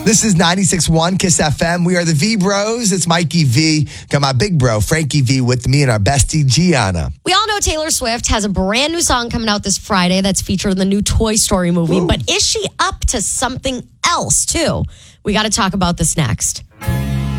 This is 96.1 Kiss FM. We are the V Bros. It's Mikey V. Got my big bro, Frankie V, with me and our bestie, Gianna. We all know Taylor Swift has a brand new song coming out this Friday that's featured in the new Toy Story movie. Ooh. But is she up to something else, too? We got to talk about this next.